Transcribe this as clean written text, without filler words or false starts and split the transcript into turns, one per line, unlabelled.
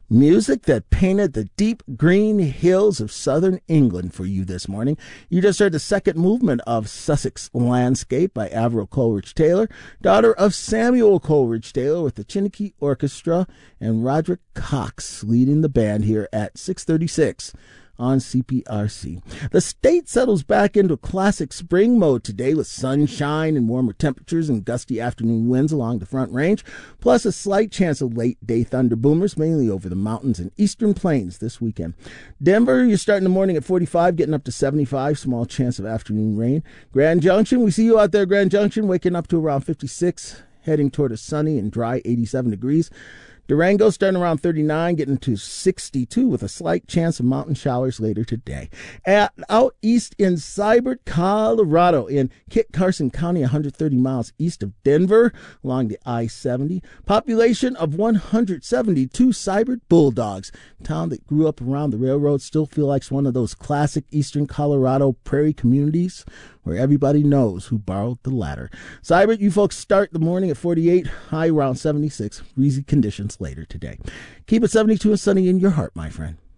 Music that painted the deep green hills of southern England for you this morning. You just heard the second movement of Sussex Landscape by Avril Coleridge-Taylor, daughter of Samuel Coleridge-Taylor, with the Chiniki Orchestra and Roderick Cox leading the band here at 6:36 on CPRC. The state settles back into classic spring mode today with sunshine and warmer temperatures and gusty afternoon winds along the Front Range, plus a slight chance of late-day thunder boomers, mainly over the mountains and eastern plains this weekend. Denver, you're starting the morning at 45, getting up to 75, small chance of afternoon rain. Grand Junction, we see you out there, Grand Junction, waking up to around 56, heading toward a sunny and dry 87 degrees. Durango starting around 39, getting to 62 with a slight chance of mountain showers later today. Out east in Sibert, Colorado, in Kit Carson County, 130 miles east of Denver, along the I-70. Population of 172 Sibert Bulldogs. Town that grew up around the railroad, still feel like it's one of those classic eastern Colorado prairie communities where everybody knows who borrowed the ladder. Sibert, you folks start the morning at 48, high around 76, breezy conditions later today. Keep it 72 and sunny in your heart, my friend.